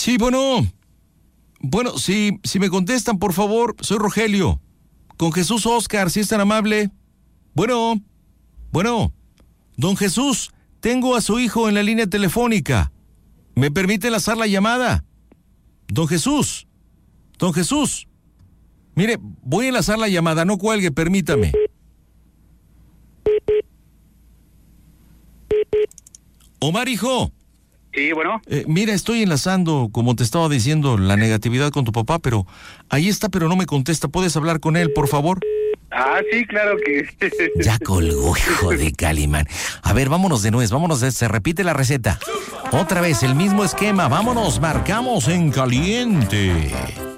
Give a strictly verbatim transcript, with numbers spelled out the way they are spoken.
Sí, bueno. Bueno, si, si me contestan, por favor, soy Rogelio. Con Jesús Oscar, si es tan amable. Bueno, bueno. Don Jesús, tengo a su hijo en la línea telefónica. ¿Me permite enlazar la llamada? Don Jesús, don Jesús. Mire, voy a enlazar la llamada, no cuelgue, permítame. Omar, hijo. Sí, bueno. Eh, mira, estoy enlazando, como te estaba diciendo, la negatividad con tu papá, pero ahí está, pero no me contesta. ¿Puedes hablar con él, por favor? Ah, sí, claro que... Ya colgó, hijo de Calimán. A ver, vámonos de nuez, vámonos de... Se repite la receta. Otra vez, el mismo esquema. Vámonos, marcamos en caliente.